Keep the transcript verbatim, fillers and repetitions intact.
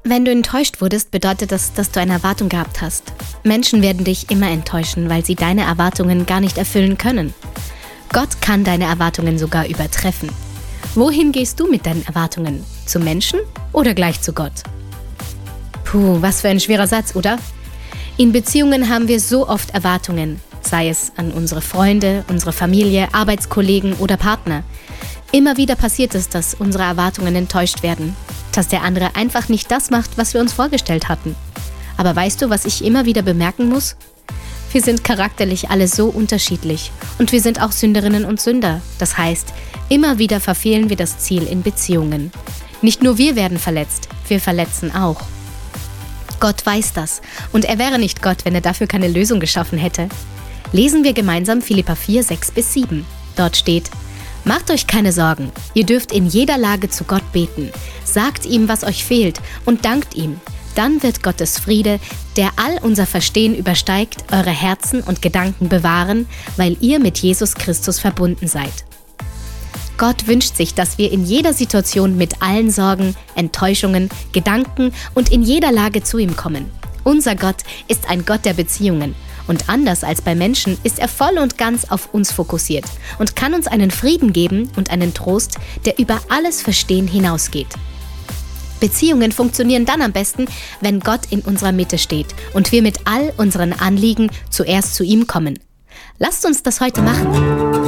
Wenn du enttäuscht wurdest, bedeutet das, dass du eine Erwartung gehabt hast. Menschen werden dich immer enttäuschen, weil sie deine Erwartungen gar nicht erfüllen können. Gott kann deine Erwartungen sogar übertreffen. Wohin gehst du mit deinen Erwartungen? Zu Menschen oder gleich zu Gott? Puh, was für ein schwerer Satz, oder? In Beziehungen haben wir so oft Erwartungen, sei es an unsere Freunde, unsere Familie, Arbeitskollegen oder Partner. Immer wieder passiert es, dass unsere Erwartungen enttäuscht werden, dass der andere einfach nicht das macht, was wir uns vorgestellt hatten. Aber weißt du, was ich immer wieder bemerken muss? Wir sind charakterlich alle so unterschiedlich und wir sind auch Sünderinnen und Sünder. Das heißt, immer wieder verfehlen wir das Ziel in Beziehungen. Nicht nur wir werden verletzt, wir verletzen auch. Gott weiß das und er wäre nicht Gott, wenn er dafür keine Lösung geschaffen hätte. Lesen wir gemeinsam Philipper vier, sechs bis sieben. Dort steht: Macht euch keine Sorgen, ihr dürft in jeder Lage zu Gott beten. Sagt ihm, was euch fehlt und dankt ihm. Dann wird Gottes Friede, der all unser Verstehen übersteigt, eure Herzen und Gedanken bewahren, weil ihr mit Jesus Christus verbunden seid. Gott wünscht sich, dass wir in jeder Situation mit allen Sorgen, Enttäuschungen, Gedanken und in jeder Lage zu ihm kommen. Unser Gott ist ein Gott der Beziehungen. Und anders als bei Menschen ist er voll und ganz auf uns fokussiert und kann uns einen Frieden geben und einen Trost, der über alles Verstehen hinausgeht. Beziehungen funktionieren dann am besten, wenn Gott in unserer Mitte steht und wir mit all unseren Anliegen zuerst zu ihm kommen. Lasst uns das heute machen.